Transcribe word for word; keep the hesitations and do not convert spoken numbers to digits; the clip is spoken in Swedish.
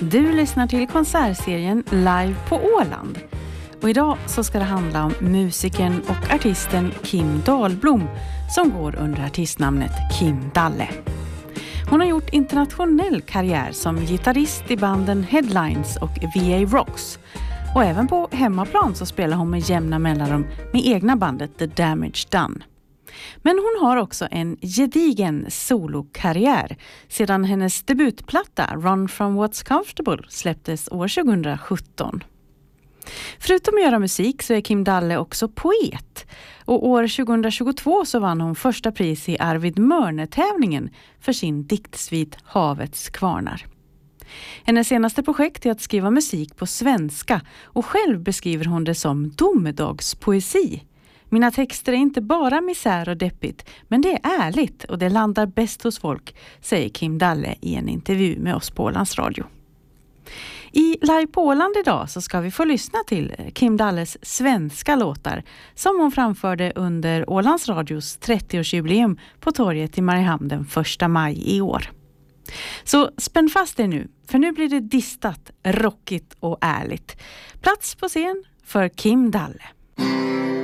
Du lyssnar till konsertserien Live på Åland. Och idag så ska det handla om musikern och artisten Kim Dahlblom som går under artistnamnet Kim Dalle. Hon har gjort internationell karriär som gitarrist i banden Headlines och V A Rocks. Och även på hemmaplan så spelar hon med jämna mellanrum med egna bandet The Damage Done. Men hon har också en gedigen solokarriär sedan hennes debutplatta Run From What's Comfortable släpptes år tjugohundrasjutton. Förutom att göra musik så är Kim Dalle också poet. Och år tjugohundratjugotvå så vann hon första pris i Arvid Mörne-tävlingen för sin diktsvit Havets kvarnar. Hennes senaste projekt är att skriva musik på svenska och själv beskriver hon det som domedagspoesi. Mina texter är inte bara misär och deppigt, men det är ärligt och det landar bäst hos folk, säger Kim Dalle i en intervju med oss på Ålands Radio. I Live på Åland idag så ska vi få lyssna till Kim Dalles svenska låtar som hon framförde under Ålands Radios trettioårsjubileum på torget i Mariehamn den första maj i år. Så spänn fast er nu, för nu blir det distat, rockigt och ärligt. Plats på scen för Kim Dalle.